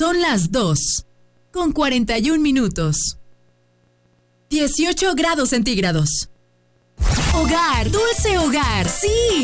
Son las 2:41. 18 grados centígrados. Hogar, dulce hogar, sí.